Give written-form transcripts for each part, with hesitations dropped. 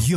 यो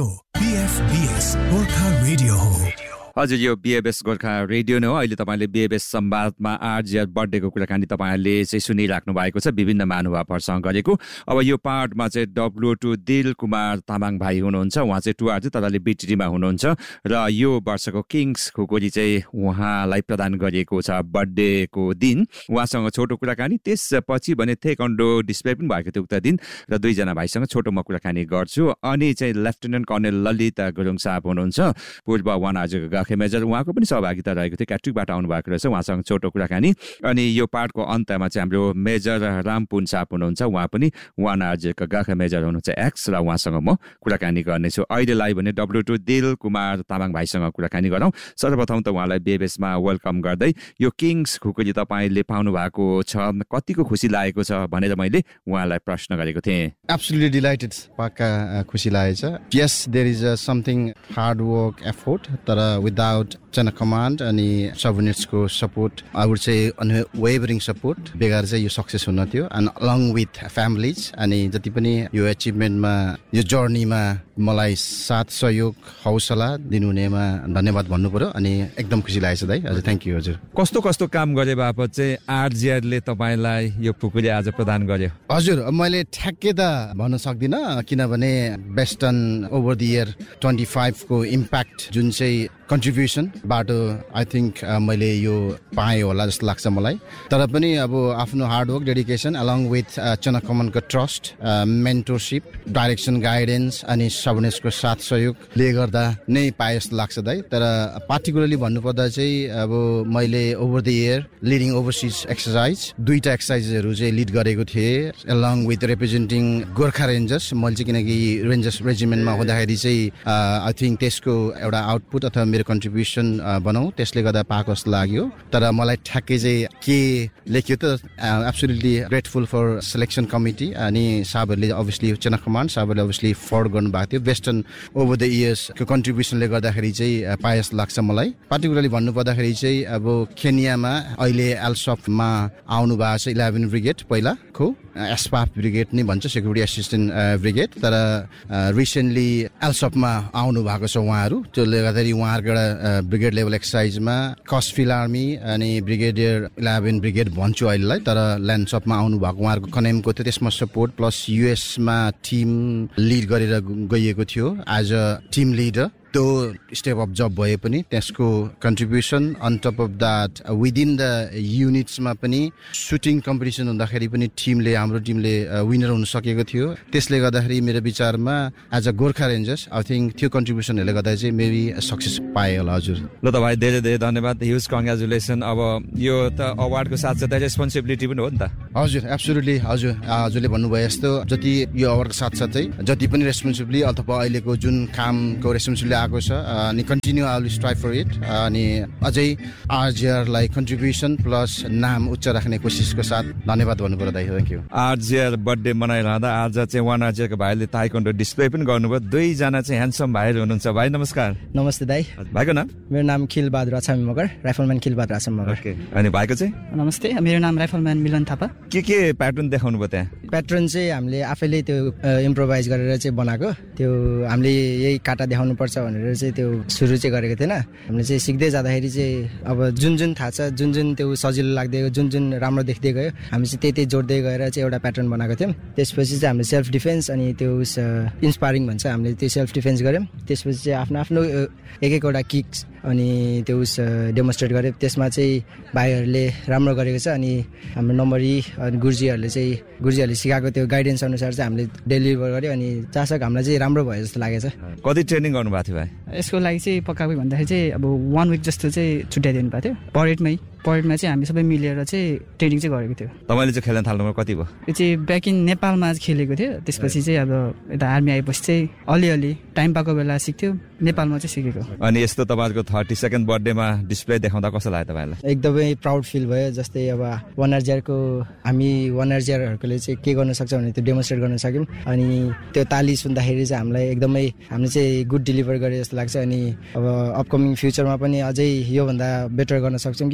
BFBS Gorkha radio हो। हजुर, यो BFBS गोर्खा रेडियो नै हो। अहिले तपाईँले BFBS संवादमा आरजेआर बर्थडेको कुराकानी तपाईँहरूले चाहिँ सुनिराख्नु भएको छ, विभिन्न महानुभावहरूसँग गरेको। अब यो पार्टमा चाहिँ W2 दिल कुमार तामाङ भाइ हुनुहुन्छ। उहाँ चाहिँ 2R चाहिँ तरले BTTमा हुनुहुन्छ र यो वर्षको किङ्स खुकुरी चाहिँ उहाँलाई प्रदान गरिएको छ बर्थडेको दिन। उहाँसँग छोटो कुराकानी, त्यसपछि भने तेक्वान्डो डिस्प्ले पनि भएको थियो उक्त दिन र दुईजना भाइसँग छोटो म कुराकानी गर्छु। अनि चाहिँ लेफ्टिनेन्ट कर्नेल ललित गुरुङ साहब हुनुहुन्छ, पूर्व 1R मेजर, उहाँको पनि सहभागिता रहेको थियो, क्याट्रिकबाट आउनु भएको रहेछ, उहाँसँग छोटो कुराकानी। अनि यो पार्टको अन्तमा चाहिँ हाम्रो मेजर रामपुन साहब हुनुहुन्छ, उहाँ पनि 1RJका गाखा मेजर हुनुहुन्छ एक्स, र उहाँसँग म कुराकानी गर्नेछु। अहिलेलाई भने W2 दिल कुमार तामाङ भाइसँग कुराकानी गरौँ। सर्वप्रथम त उहाँलाई BFBSमा वेलकम गर्दै यो किङ्स खुकुरी तपाईँले पाउनु भएको छ, कतिको खुसी लागेको छ भनेर मैले उहाँलाई प्रश्न गरेको थिएँ। Absolutely delighted, पक्का खुसी लागेछ। Yes, there is something hard work, effort, तर without Chana Command अनि subordinates को support, I would say unwavering support, बेगर चाहिँ यो सक्सेस हुन थियो। And along with families अनि जति पनि यो अचिभमेन्टमा यो जर्नीमा मलाई साथ सहयोग हौसला दिनुहुनेमा धन्यवाद भन्नु पर्यो अनि एकदम खुसी लागेछ दाइ। हजुर, थ्याङ्क यू। हजुर, कस्तो कस्तो काम गरे बापत चाहिँ आरजेआरले तपाईँलाई यो खुकुरी आज प्रदान गर्यो? हजुर, मैले ठ्याक्कै त भन्न सक्दिनँ, किनभने वेस्टर्न ओभर द इयर 25 को इम्प्याक्ट जुन चाहिँ कन्ट्रिब्युसनबाट आई थिङ्क मैले यो पाएँ होला जस्तो लाग्छ मलाई। तर पनि अब आफ्नो हार्डवर्क, डेडिकेसन अलङ विथ चना कमानको ट्रस्ट, मेन्टरसिप, डाइरेक्सन, गाइडेन्स अनि सबनेसको साथ सहयोगले गर्दा नै पाए जस्तो लाग्छ दाइ। तर पार्टिकुलरली भन्नुपर्दा चाहिँ अब मैले over the year leading overseas exercise, दुईवटा एक्सर्साइजहरू चाहिँ लिड गरेको थिएँ along with representing Gorkha Rangers. मैले चाहिँ किनकि रेन्जर्स रेजिमेन्टमा हुँदाखेरि चाहिँ आई थिङ्क त्यसको एउटा आउटपुट अथवा मेरो कन्ट्रिब्युसन बनाऊ, त्यसले गर्दा पाएको जस्तो लाग्यो। तर मलाई ठ्याक्कै चाहिँ के लेख्यो त, absolutely grateful for selection committee अनि साहबहरूले अभियसली चना कमान्ड साहबहरूले अभियसली फर्ड गर्नुभएको थियो। वेस्टर्न ओभर द इयर्सको कन्ट्रिब्युसनले गर्दाखेरि चाहिँ पाए जस्तो लाग्छ मलाई। पार्टिकुलरली भन्नुपर्दाखेरि चाहिँ अब केन्यामा अहिले एल्सपमा आउनु भएको छ 11 ब्रिगेड, पहिलाको एसपाफ ब्रिगेड नै भन्छ, सेक्युरिटी एसिस्टेन्ट ब्रिगेड। तर रिसेन्टली एल्सपमा आउनु भएको छ उहाँहरू, त्यसले गर्दाखेरि उहाँहरूको एउटा ब्रिगेड लेभल एक्सर्साइजमा कस्टफिल आर्मी अनि ब्रिगेडियर 11 ब्रिगेड भन्छु अहिलेलाई, तर ल्यान्डसपमा आउनु भएको उहाँहरूको कनेमको थियो, त्यसमा सपोर्ट प्लस युएसमा टिम लिड गरेर गइएको थियो एज अ टिम लिडर। त्यो स्टेप अफ जब भए पनि त्यसको contribution on top of that within the युनिट्समा पनि सुटिङ कम्पिटिसन हुँदाखेरि पनि हाम्रो टिमले विनर हुन सकेको थियो। त्यसले गर्दाखेरि मेरो विचारमा as a Gorkha Rangers I think त्यो कन्ट्रिब्युसनहरूले गर्दा चाहिँ मेबी सक्सेस पाएँ होला। हजुर, ल त भाइ, धेरै धेरै धन्यवाद, ह्युज कङ्ग्रेचुलेसन। अब यो त अवार्डको साथसाथै रेस्पोन्सिबिलिटी पनि हो नि त? हजुर, एब्सोल्युटली। हजुरले भन्नुभयो यस्तो, जति यो अवार्डको साथसाथै जति पनि रेस्पोन्सिबिलिटी अथवा अहिलेको जुन कामको रेस्पोन्सिबिलिटी आएको छ अनि continue I will strive for it. अनि अझै आरजेआरलाई कन्ट्रिब्युसन प्लस नाम उच्च राख्ने कोसिसको साथ धन्यवाद भन्नु पर्यो दाइ। Thank you. आरजेआर बर्थडे मनाइरहँदा आज चाहिँ 1RJका भाइले ताइक्वान्डो डिस्प्ले पनि गर्नुभयो। दुईजना चाहिँ ह्यान्डसम भाइहरू हुनुहुन्छ। भाइ नमस्कार। नमस्ते दाइ। भाइको नाम? मेरो नाम खिलबहादुर आछामी मगर, राइफलम्यान खिलबहादुर आछामी मगर। अनि भाइको चाहिँ? नमस्ते, मेरो नाम राइफलम्यान मिलन थापा। के प्याटर्न देखाउनु भयो त्यहाँ? प्याटर्न चाहिँ हामीले आफैले त्यो इम्प्रोभाइज गरेर चाहिँ बनाएको, त्यो हामीले यही काटा देखाउनु पर्छ भनेर चाहिँ त्यो सुरु चाहिँ गरेको थिएन। हामीले चाहिँ सिक्दै जाँदाखेरि चाहिँ अब जुन थाहा छ, जुन त्यो सजिलो लाग्दै गयो, जुन राम्रो देख्दै गयो, हामी चाहिँ त्यही जोड्दै गएर चाहिँ एउटा प्याटर्न बनाएको थियौँ। त्यसपछि चाहिँ हामीले सेल्फ डिफेन्स अनि त्यो इन्सपायरिङ भन्छ, हामीले त्यो सेल्फ डिफेन्स गऱ्यौँ। त्यसपछि चाहिँ आफ्नो एक-एकवटा किक्स अनि त्यो डेमोन्स्ट्रेट गऱ्यो। त्यसमा चाहिँ भाइहरूले राम्रो गरेको छ अनि हाम्रो नम्बरी अनि गुरुजीहरूले सिकाएको त्यो गाइडेन्स अनुसार चाहिँ हामीले डेलिभर गऱ्यो अनि चासक हामीलाई चाहिँ राम्रो भयो जस्तो लागेछ। कति ट्रेनिङ गर्नुभएको थियो भाइ? यसको लागि चाहिँ पक्का भन्दाखेरि चाहिँ अब 1 विक जस्तो चाहिँ छुट्याइदिनु भएको थियो। परेडमा चाहिँ हामी सबै मिलेर चाहिँ ट्रेनिङ चाहिँ गरेको थियो। तपाईँले चाहिँ खेल्न थाल्नुमा कति भयो? यो चाहिँ ब्याक इन नेपालमा खेलेको थियो, त्यसपछि चाहिँ अब यता आर्मी आएपछि चाहिँ अलिअलि टाइम पाएको बेला सिक्थ्यो, नेपालमा चाहिँ सिकेको। अनि यस्तो तपाईँको 32nd बर्थडेमा डिस्प्ले देखाउँदा कस्तो लाग्यो तपाईँलाई? एकदमै प्राउड फिल भयो। जस्तै अब 1RJको हामी 1RJहरूले चाहिँ के गर्न सक्छ भने त्यो डेमोन्स्ट्रेट गर्न सक्यौँ अनि त्यो ताली सुन्दाखेरि चाहिँ हामीले चाहिँ गुड डेलिभर गरे जस्तो लाग्छ। अनि अब अपकमिङ फ्युचरमा पनि अझै योभन्दा बेटर गर्न सक्छौँ कि भन्ने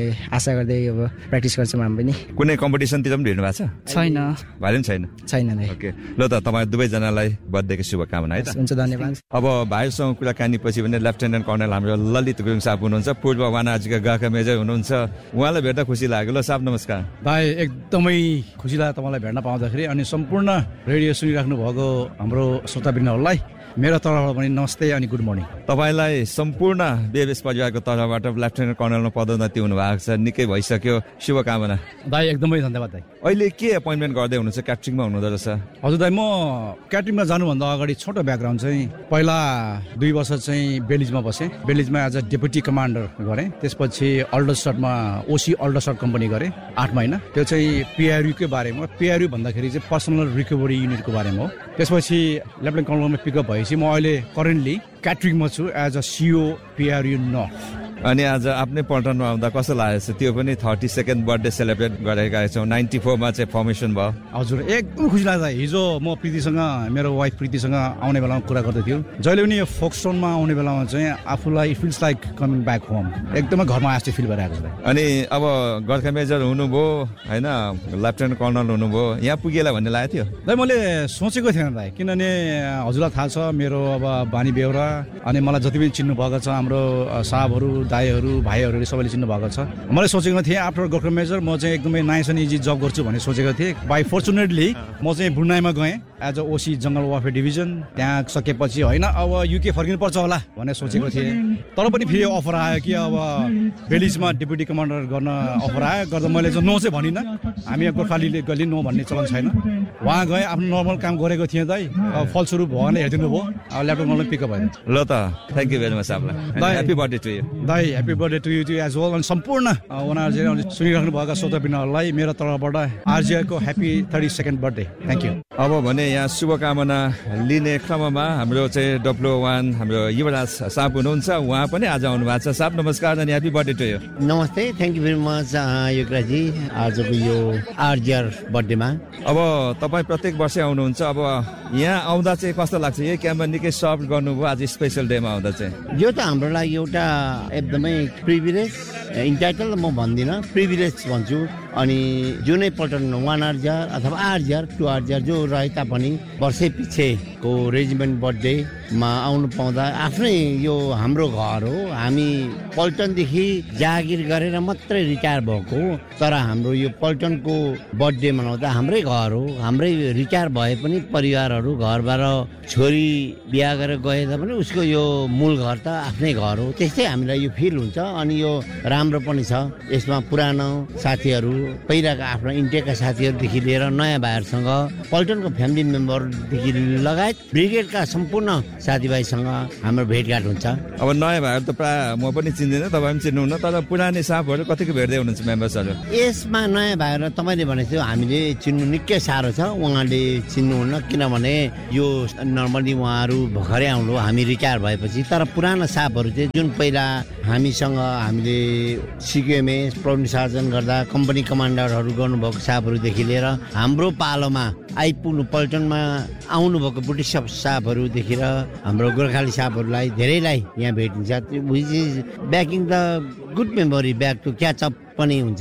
आशा गर्दै अब प्र्याक्टिस गर्छौँ हामी पनि। कुनै कम्पिटिसनतिर पनि भिड्नु भएको छ? छैन। भाइ छैन? छैन नै। ओके, ल त तपाईँ दुवैजनालाई बर्थडेको शुभकामना है त। हुन्छ, धन्यवाद। अब भाइसँग कुराकानी पछि भने लेफ्टेनेन्ट कर्णल हाम्रो ललित गुरुङ साहब हुनुहुन्छ, पूर्व वानार्जीका गाका मेजर हुनुहुन्छ। उहाँलाई भेट्दा खुसी लाग्यो। ल साहब नमस्कार। भाइ एकदमै खुसी लाग्यो तपाईँलाई भेट्न पाउँदाखेरि, अनि सम्पूर्ण रेडियो सुनिराख्नु भएको हाम्रो श्रोतावृन्दहरूलाई मेरो तर्फबाट पनि नमस्ते अनि गुड मर्निङ। तपाईँलाई सम्पूर्ण बेबेस परिवारको तर्फबाट लेफ्टेनेन्ट कर्नलमा पदोन्नति हुनुभएको छ, निकै भइसक्यो, शुभकामना। दाइ एकदमै धन्यवाद दाइ। अहिले के एपोइन्टमेन्ट गर्दै हुनुहुन्छ? क्याटरिङमा हुनुहुँदो रहेछ? हजुर दाइ, म क्याटरिङमा जानुभन्दा अगाडि छोटो ब्याकग्राउन्ड चाहिँ पहिला 2 वर्ष चाहिँ बेलिजमा बसेँ। बेलिजमा एज अ डेपुटी कमान्डर गरेँ। त्यसपछि अल्डरसटमा ओसी अल्डरसट कम्पनी गरेँ 8 महिना। त्यो चाहिँ पिआरयूकै बारेमा, पिआरयू भन्दाखेरि चाहिँ पर्सनल रिकभरी युनिटको बारेमा हो। त्यसपछि लेफ्टेनेन्ट कर्नलमा पिकअप भएपछि म अहिले करेन्टली क्याटरिङमा छु एज अ सिओ पिआरयू नर्थ। अनि आज आफ्नै पल्टनमा आउँदा कस्तो लागेको छ? त्यो पनि 32nd बर्थडे सेलिब्रेट गरेका छौँ। 94 मा चाहिँ फर्मेसन भयो। हजुर, एकदम खुसी लाग्छ। हिजो म प्रीतिसँग, मेरो वाइफ प्रीतिसँग आउने बेलामा कुरा गर्दै थियौँ। जहिले पनि यो फोक्सटोनमा आउने बेलामा चाहिँ आफूलाई it feels like coming back home, एकदमै घरमा जस्तो फिल भइरहेको छ। अनि अब गोर्खा मेजर हुनुभयो होइन, लेफ्टेनेन्ट कर्नल हुनुभयो, यहाँ पुगेला भन्ने लागेको थियो? दाइ मैले सोचेको थिएन दाइ, किनभने हजुरलाई थाहा छ मेरो अब बानी बेहोरा, अनि मलाई जति पनि चिन्नु भएको छ हाम्रो साहबहरू, दाईहरू, भाइहरूले सबैले चिन्नु भएको छ। मैले सोचेको थिएँ आफ्टर गोर्खा मेजर म चाहिँ एकदमै नाइस एन्ड इजी जब गर्छु भन्ने सोचेको थिएँ। बाई फर्चुनेटली म चाहिँ ब्रुनाईमा गएँ एज अ ओसी जङ्गल वारफेयर डिभिजन। त्यहाँ सकेपछि होइन अब युके फर्किनु पर्छ होला भनेर सोचेको थिएँ, तर पनि फेरि अफर आयो कि अब बेलिजमा डेपुटी कमान्डर गर्न अफर आयो। गर्दा मैले चाहिँ नो चाहिँ भनिनँ, हामी गोर्खालीले गली नो भन्ने चलन छैन। उहाँ गएँ, आफ्नो नर्मल काम गरेको थिएँ दाइ, फलस्वरूप भगवानले हेरिदिनु भयो। अब ल्यापटपमा पिकअप भयो। ल त, thank you very much आपलाई। Happy birthday to you दाइ। Happy birthday to you as well. अनि सम्पूर्ण उनीहरूले सुनिराख्नु भएका श्रोतावृन्दहरूलाई मेरो तर्फबाट आरजिआईको happy 32nd birthday. Thank you. अब भने यहाँ शुभकामना लिने क्रममा हाम्रो चाहिँ W1 हाम्रो युवराज साहब हुनुहुन्छ, उहाँ पनि आज आउनु भएको छ। साहब नमस्कार अनि ह्याप्पी बर्थडे टु यु। नमस्ते, थ्याङ्क यू भेरी मच युवराजी, आजको यो आरजिआर बर्थडेमा। अब तपाईँ प्रत्येक वर्षै आउनुहुन्छ, अब यहाँ आउँदा चाहिँ कस्तो लाग्छ? यही क्याम्पमा निकै सर्भ गर्नुभयो, आज स्पेसल डेमा आउँदा चाहिँ यो त हाम्रो लागि एउटा एकदमै प्रिभिलेज, इन्टाइटल म भन्दिनँ, प्रिभिलेज भन्छु। अनि जुनै पल्टन 1 आरजिआर अथवा आरजिआर 2 आरजिआर जो रहे तापनि वर्षै पछिको रेजिमेन्ट बर्थडेमा आउनु पाउँदा आफ्नै यो हाम्रो घर हो। हामी पल्टनदेखि जागिर गरेर मात्रै रिटायर भएको, तर हाम्रो यो पल्टनको बर्थडे मनाउँदा हाम्रै घर हो। हाम्रै रिटायर भए पनि परिवारहरू घरबाट छोरी बिहा गरेर गए तापनि उसको यो मूल घर त आफ्नै घर हो। त्यस्तै हामीलाई यो फिल हुन्छ। अनि यो राम्रो पनि छ। यसमा पुरानो साथीहरू, पहिलाका आफ्ना इन्टेकका साथीहरूदेखि लिएर नयाँ भाइहरूसँग, पल्टनको फ्यामिली मेम्बरदेखि लगायत ब्रिगेडका सम्पूर्ण साथीभाइसँग हाम्रो भेटघाट हुन्छ। अब नयाँ भाइहरू त प्रायः म पनि चिन्दिनँ, तपाईँ पनि चिन्नुहुन्न, तर पुरानै साहबहरू कतिको भेट्दै हुनुहुन्छ मेम्बर्सहरू? यसमा नयाँ भाइहरू तपाईँले भनेको थियो हामीले चिन्नु निकै साह्रो छ, उहाँले चिन्नुहुन्न, किनभने यो नर्मली उहाँहरू भर्खरै आउनु, हामी रिटायर भएपछि। तर पुराना साहबहरू चाहिँ जुन पहिला हामीसँग हामीले सिक्योएमएस प्रवीण सार्जन गर्दा कम्पनी कमान्डरहरू गर्नुभएको साहबहरूदेखि लिएर हाम्रो पालोमा आइपुग्नु पल्टनमा आउनुभएको ब्रिटिस साहबहरूदेखि र हाम्रो गोर्खाली साहबहरूलाई धेरैलाई यहाँ भेटिन्छ। Which is backing the good memory back to catch up पनि हुन्छ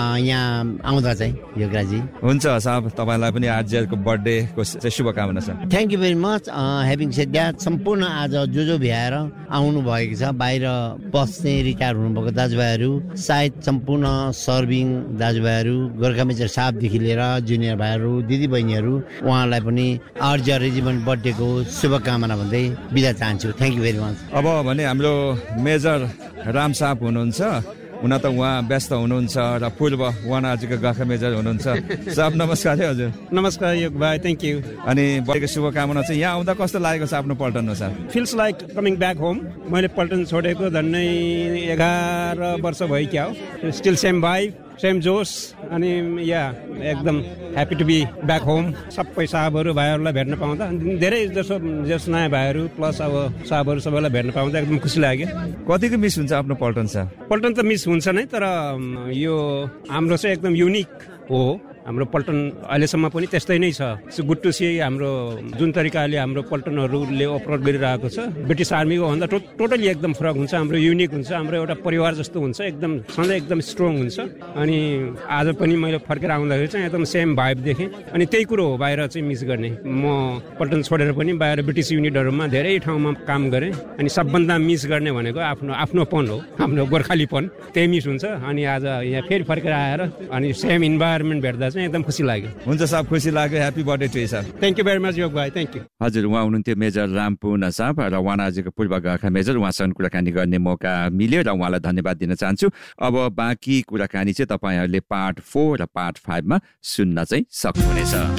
यहाँ आउँदा चाहिँ योगराजी। हुन्छ साहब, तपाईँलाई पनि आरजिआरको बर्थडेको शुभकामना छ। Thank you very much. Having shed that सम्पूर्ण आज जो भ्याएर आउनु भएको छ, बाहिर बस्ने रिटायर हुनुभएको दाजुभाइहरू, सायद सम्पूर्ण सर्भिङ दाजुभाइहरू, गोर्खा मेजर साहबदेखि लिएर जुनियर भाइहरू, दिदीबहिनीहरू, उहाँलाई पनि आरजिआर रेजिमेन्ट बर्थडेको शुभकामना भन्दै बिदा चाहन्छु। Thank you very much. अब भने हाम्रो मेजर राम साहब हुनुहुन्छ, हुन त उहाँ व्यस्त हुनुहुन्छ र पूर्व 1 आरजिआरको गोर्खा मेजर हुनुहुन्छ। साहब नमस्कार है। हजुर नमस्कार योग भाइ, थ्याङ्क यू। अनि बर्थडेको शुभकामना चाहिँ यहाँ आउँदा कस्तो लागेको छ आफ्नो पल्टनमा साहब? Feels like coming back home. मैले पल्टन छोडेको झन्डै 11 वर्ष भयो क्या हो। स्टिल सेम भाइब, सेम जोस, अनि या एकदम happy to be back home. सबै साहबहरू भाइहरूलाई भेट्न पाउँदा, धेरै जस नयाँ भाइहरू प्लस अब साहबहरू सबैलाई भेट्न पाउँदा एकदम खुसी लाग्यो। कतिको मिस हुन्छ आफ्नो पल्टन साहब? पल्टन त मिस हुन्छ नै, तर यो हाम्रो चाहिँ एकदम युनिक हो। हाम्रो पल्टन अहिलेसम्म पनि त्यस्तै नै छ। सो गुड टु सी हाम्रो जुन तरिकाले हाम्रो पल्टनहरूले अप्रोच गरिरहेको छ ब्रिटिस आर्मीको भन्दा टोटली एकदम फरक हुन्छ। हाम्रो युनिक हुन्छ, हाम्रो एउटा परिवार जस्तो हुन्छ, एकदम सधैँ एकदम स्ट्रङ हुन्छ। अनि आज पनि मैले फर्केर आउँदाखेरि चाहिँ एकदम सेम भाइब देखेँ। अनि त्यही कुरो हो बाहिर चाहिँ मिस गर्ने। म पल्टन छोडेर पनि बाहिर ब्रिटिस युनिटहरूमा धेरै ठाउँमा काम गरेँ। अनि सबभन्दा मिस गर्ने भनेको आफ्नोपन हो, हाम्रो गोर्खालीपन, त्यही मिस हुन्छ। अनि आज यहाँ फेरि फर्केर आएर अनि सेम इन्भाइरोमेन्ट भेट्दा चाहिँ एकदम खुसी लाग्यो। हुन्छ साहब, खुसी लाग्यो। Happy birthday to you sir. Thank you very much योग भाइ, थ्याङ्क यू। हजुर, उहाँ हुनुहुन्थ्यो मेजर रामपूर्ण साहब र वानाजीको पूर्व गोर्खा मेजर। उहाँसँग कुराकानी गर्ने मौका मिल्यो र उहाँलाई धन्यवाद दिन चाहन्छु। अब बाँकी कुराकानी चाहिँ तपाईँहरूले पार्ट 4 र पार्ट 5 मा सुन्न चाहिँ सक्नुहुनेछ।